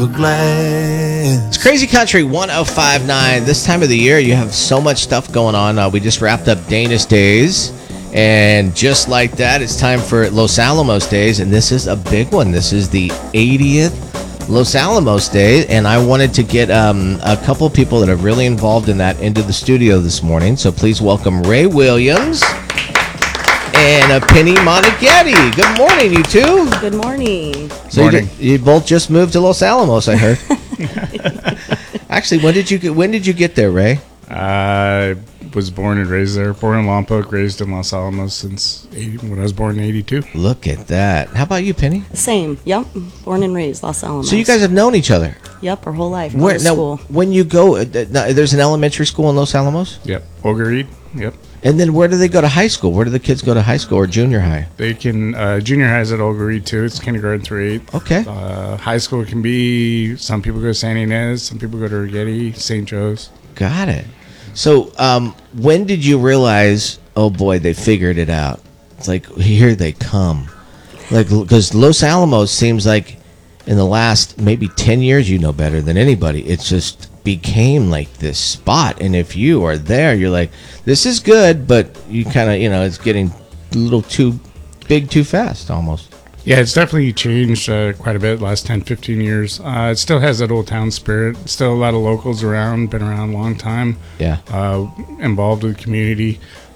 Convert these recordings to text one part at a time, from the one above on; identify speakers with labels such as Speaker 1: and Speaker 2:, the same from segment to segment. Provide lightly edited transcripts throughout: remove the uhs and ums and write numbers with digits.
Speaker 1: It's Crazy Country 105.9. This time of the year, you have so much stuff going on. We just wrapped up Danish Days. And just like that, it's time for Los Alamos Days. And this is a big one. This is the 80th Los Alamos Day. And I wanted to get a couple of people that are really involved in that into the studio this morning. So please welcome Ray Williams and Penny Monaghetti. Good morning, you two.
Speaker 2: Good morning.
Speaker 1: So
Speaker 3: morning.
Speaker 1: You both just moved to Los Alamos, I heard. Actually, when did you get there, Ray?
Speaker 3: I was born and raised there. Born in Lompoc, raised in Los Alamos since when I was born in 82.
Speaker 1: Look at that. How about you, Penny?
Speaker 2: Same. Yep. Born and raised Los Alamos.
Speaker 1: So you guys have known each other?
Speaker 2: Yep, our whole life.
Speaker 1: Where, now,
Speaker 2: school.
Speaker 1: when you go, there's an elementary school in Los Alamos?
Speaker 3: Yep. Olga Yep.
Speaker 1: And then where do they go to high school? Where do the kids go to high school or junior high?
Speaker 3: They can, junior high is at Olga Reed too. It's kindergarten through 8.
Speaker 1: Okay.
Speaker 3: High school can be, some people go to San Ynez, some people go to Rigetti, St. Joe's.
Speaker 1: Got it. So when did you realize, oh boy, they figured it out? It's like, here they come. Like, because Los Alamos seems like in the last maybe 10 years, you know better than anybody, it's just became like this spot. And if you are there, you're like, this is good, but you kind of, it's getting a little too big too fast almost.
Speaker 3: Yeah, it's definitely changed quite a bit the last 10, 15 years. It still has that old town spirit. Still a lot of locals around, been around a long time.
Speaker 1: Yeah.
Speaker 3: Involved with the community.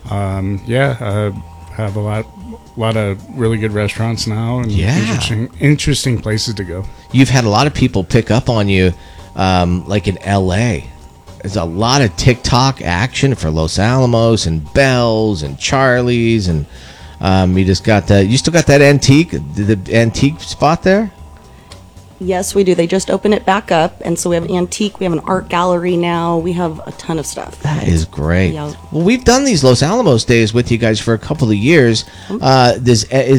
Speaker 3: Have a lot of really good restaurants now and interesting places to go.
Speaker 1: You've had a lot of people pick up on you, like in L.A. There's a lot of TikTok action for Los Alamos and Bell's and Charlie's, and you still got that the antique spot there?
Speaker 2: Yes, we do. They just opened it back up, and so we have antique. We have an art gallery now. We have a ton of stuff.
Speaker 1: That is great.
Speaker 2: Yeah.
Speaker 1: Well, we've done these Los Alamos Days with you guys for a couple of years. Is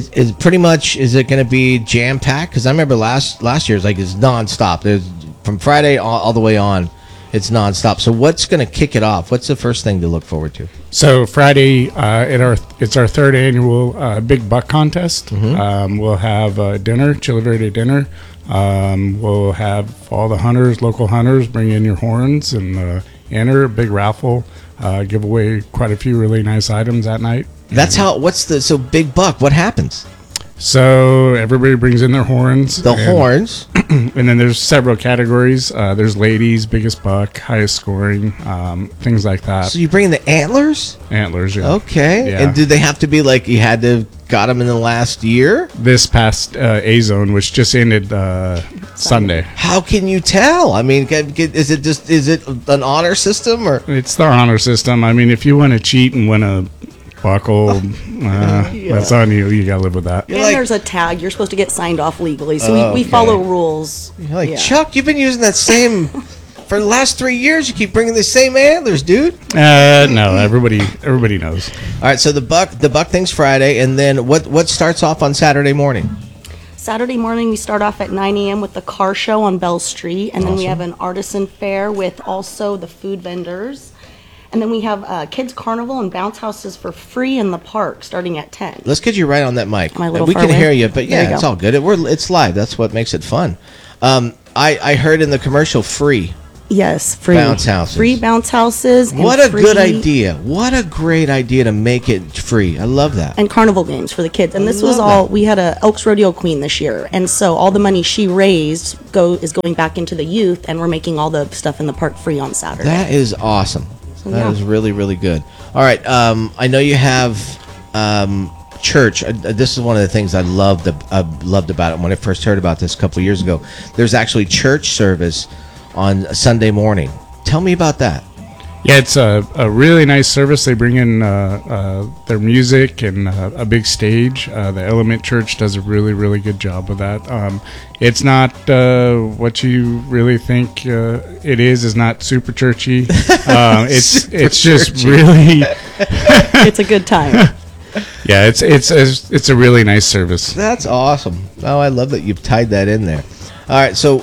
Speaker 1: it going to be jam packed? Because I remember last year's it's nonstop. There's from Friday all the way on. It's nonstop. So what's going to kick it off? What's the first thing to look forward to?
Speaker 3: So Friday, it's our third annual Big Buck Contest.
Speaker 1: Mm-hmm.
Speaker 3: We'll have dinner, Chile Verde dinner. We'll have all the local hunters, bring in your horns and enter a big raffle, give away quite a few really nice items that night.
Speaker 1: That's so Big Buck, what happens?
Speaker 3: So everybody brings in their horns.
Speaker 1: Horns.
Speaker 3: And then there's several categories. There's ladies, biggest buck, highest scoring, things like that.
Speaker 1: So you bring in the antlers?
Speaker 3: Antlers, yeah.
Speaker 1: Okay.
Speaker 3: Yeah.
Speaker 1: And do they have to be like you had to got them in the last year?
Speaker 3: This past A-Zone, which just ended Sunday.
Speaker 1: How can you tell? I mean, is it an honor system or?
Speaker 3: It's the honor system. I mean, if you want to cheat and win a buckle, that's on you. You gotta live with that.
Speaker 2: And there's a tag. You're supposed to get signed off legally, so we follow rules.
Speaker 1: You're like, Chuck, you've been using that same for the last 3 years. You keep bringing the same antlers, dude.
Speaker 3: No, everybody knows.
Speaker 1: All right, so the buck thing's Friday, and then what starts off on Saturday morning?
Speaker 2: Saturday morning, we start off at 9 a.m. with the car show on Bell Street, and then we have an artisan fair with also the food vendors. And then we have kids carnival and bounce houses for free in the park starting at 10.
Speaker 1: Let's get you right on that mic.
Speaker 2: Am I a little
Speaker 1: we
Speaker 2: far
Speaker 1: can
Speaker 2: away?
Speaker 1: hear you, but
Speaker 2: There you
Speaker 1: it's
Speaker 2: go.
Speaker 1: all good. It's live. That's what makes it fun. I heard in the commercial free.
Speaker 2: Yes, free
Speaker 1: Bounce houses.
Speaker 2: Free bounce houses. And
Speaker 1: What a
Speaker 2: free,
Speaker 1: good idea. What a great idea to make it free. I love that.
Speaker 2: And carnival games for the kids. And this was
Speaker 1: love
Speaker 2: all,
Speaker 1: that.
Speaker 2: we had a Elks Rodeo Queen this year. And so all the money she raised is going back into the youth, and we're making all the stuff in the park free on Saturday.
Speaker 1: That is awesome. That is really, really good. All right. I know you have church. This is one of the things I loved about it when I first heard about this a couple of years ago. There's actually church service on Sunday morning. Tell me about that.
Speaker 3: Yeah, it's a really nice service. They bring in their music and a big stage. The Element Church does a really, really good job with that. It's not what you really think it is. It's not super churchy. It's just really.
Speaker 2: It's a good time.
Speaker 3: Yeah, it's a really nice service.
Speaker 1: That's awesome. Oh, I love that you've tied that in there. All right, so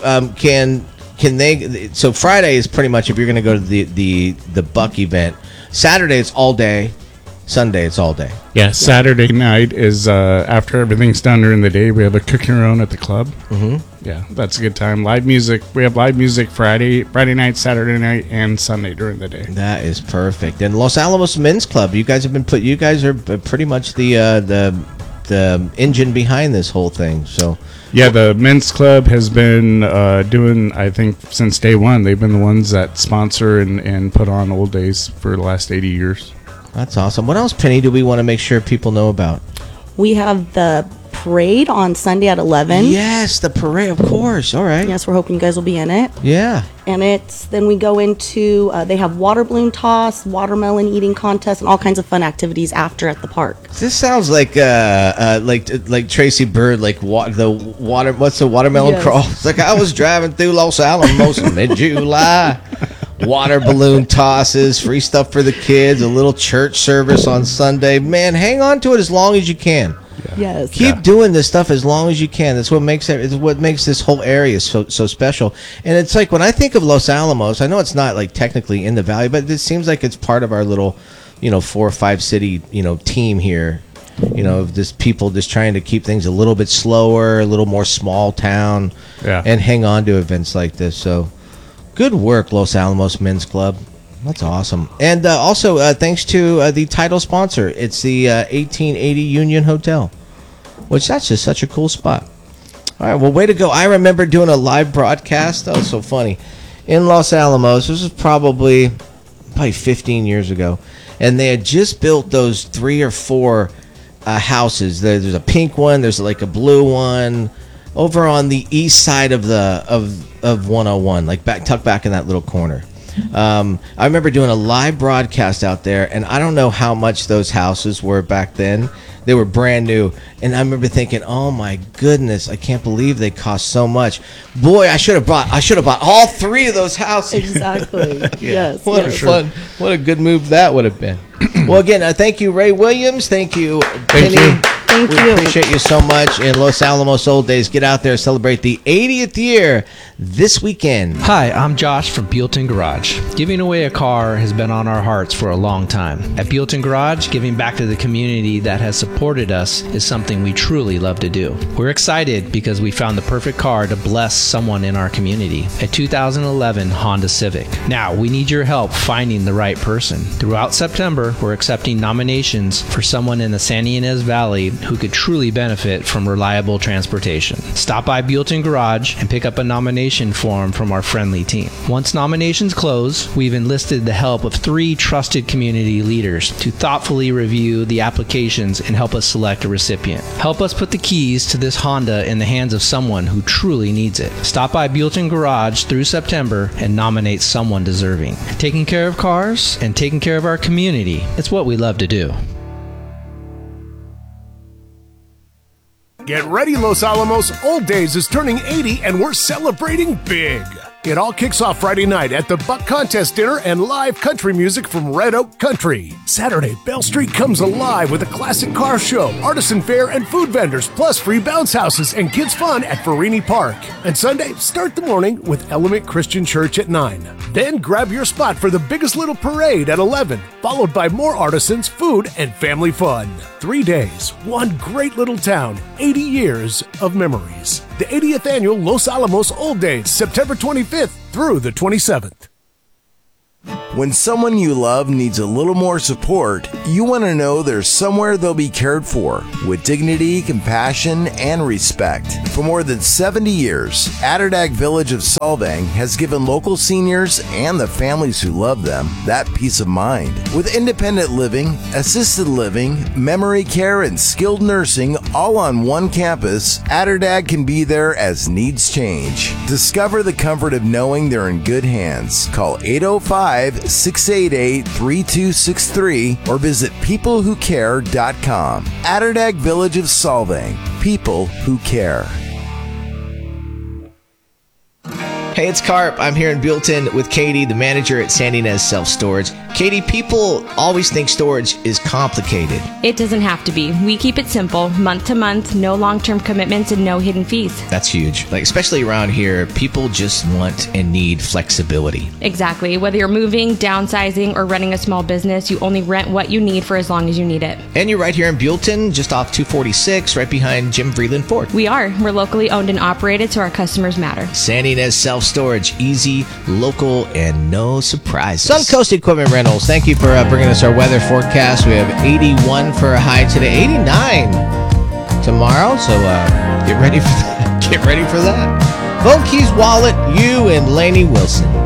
Speaker 1: can they? So Friday is pretty much if you're going to go to the Buck event. Saturday it's all day. Sunday it's all day.
Speaker 3: Yeah, Saturday night is after everything's done during the day. We have a cooking run at the club. Yeah, that's a good time. Live music. We have live music Friday night, Saturday night, and Sunday during the day.
Speaker 1: That is perfect. And Los Alamos Men's Club, you guys are pretty much the engine behind this whole thing. So
Speaker 3: yeah, the men's club has been doing, I think, since day one. They've been the ones that sponsor and put on Old Days for the last 80 years.
Speaker 1: that's awesome. What else, Penny, do we want to make sure people know about?
Speaker 2: We have the parade on Sunday at 11.
Speaker 1: Yes, the parade, of course. All right.
Speaker 2: Yes, we're hoping you guys will be in it.
Speaker 1: Yeah.
Speaker 2: And then we go into, they have water balloon toss, watermelon eating contest, and all kinds of fun activities after at the park.
Speaker 1: This sounds like Tracy Bird, what's the watermelon
Speaker 2: Yes.
Speaker 1: crawl? It's like I was driving through Los Alamos in mid-July. Water balloon tosses, free stuff for the kids, a little church service on Sunday. Man, hang on to it as long as you can.
Speaker 2: Yes.
Speaker 1: Keep doing this stuff as long as you can. That's what makes this whole area so special. And it's like when I think of Los Alamos, I know it's not like technically in the valley, but it seems like it's part of our little, 4 or 5 city, team here. Of this people just trying to keep things a little bit slower, a little more small town, and hang on to events like this. So good work, Los Alamos Men's Club. That's awesome. And also, thanks to the title sponsor, it's the 1880 Union Hotel, which that's just such a cool spot. All right, well, way to go. I remember doing a live broadcast. That was so funny. In Los Alamos, this was probably 15 years ago, and they had just built those 3 or 4 houses. There's a pink one, there's like a blue one, over on the east side of 101, tucked back in that little corner. I remember doing a live broadcast out there, and I don't know how much those houses were back then. They were brand new, and I remember thinking, "Oh my goodness, I can't believe they cost so much." Boy, I should have bought all 3 of those houses.
Speaker 2: Exactly. Yes.
Speaker 1: What a fun! What a good move that would have been. Well, again, thank you, Ray Williams. Thank you, Penny.
Speaker 2: Thank
Speaker 1: We
Speaker 2: you.
Speaker 1: appreciate you so much. In Los Alamos Old Days, get out there, celebrate the 80th year this weekend.
Speaker 4: Hi, I'm Josh from Buellton Garage. Giving away a car has been on our hearts for a long time. At Buellton Garage, giving back to the community that has supported us is something we truly love to do. We're excited because we found the perfect car to bless someone in our community, a 2011 Honda Civic. Now, we need your help finding the right person. Throughout September, we're accepting nominations for someone in the Santa Ynez Valley who could truly benefit from reliable transportation. Stop by Buellton Garage and pick up a nomination form from our friendly team. Once nominations close, we've enlisted the help of 3 trusted community leaders to thoughtfully review the applications and help us select a recipient. Help us put the keys to this Honda in the hands of someone who truly needs it. Stop by Buellton Garage through September and nominate someone deserving. Taking care of cars and taking care of our community, it's what we love to do.
Speaker 5: Get ready, Los Alamos. Old Days is turning 80 and we're celebrating big. It all kicks off Friday night at the Buck Contest Dinner and live country music from Red Oak Country. Saturday, Bell Street comes alive with a classic car show, artisan fair, and food vendors, plus free bounce houses and kids fun at Farini Park. And Sunday, start the morning with Element Christian Church at 9. Then grab your spot for the biggest little parade at 11, followed by more artisans, food, and family fun. 3 days, one great little town, 80 years of memories. The 80th annual Los Alamos Old Days, September 25th through the 27th.
Speaker 6: When someone you love needs a little more support, you want to know there's somewhere they'll be cared for with dignity, compassion, and respect. For more than 70 years, Atterdag Village of Solvang has given local seniors and the families who love them that peace of mind. With independent living, assisted living, memory care, and skilled nursing all on one campus, Atterdag can be there as needs change. Discover the comfort of knowing they're in good hands. Call 805-688-3263 or visit peoplewhocare.com. Atterdag Village of Solvang. People who care.
Speaker 1: Hey, it's Carp. I'm here in Buellton with Katie, the manager at San Ynez Self Storage. Katie, people always think storage is complicated.
Speaker 7: It doesn't have to be. We keep it simple, month to month, no long-term commitments and no hidden fees.
Speaker 1: That's huge. Like, especially around here, people just want and need flexibility.
Speaker 7: Exactly. Whether you're moving, downsizing, or running a small business, you only rent what you need for as long as you need it.
Speaker 1: And you're right here in Buellton, just off 246, right behind Jim Vreeland Ford.
Speaker 7: We are. We're locally owned and operated, so our customers matter.
Speaker 1: San Ynez Self Storage, easy, local, and no surprises. Suncoast Equipment Rentals, thank you for bringing us our weather forecast. We have 81 for a high today, 89 tomorrow, so get ready for that. Get ready for that. Phone Keys Wallet, you and Lainey Wilson.